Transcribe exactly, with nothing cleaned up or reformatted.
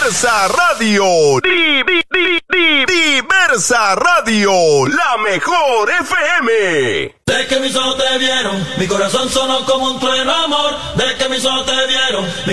Diversa Radio. Di, di, di, di, Diversa Radio, la mejor F M. De que mis ojos te vieron, mi corazón sonó como un trueno, amor. De que mis ojos te vieron, mi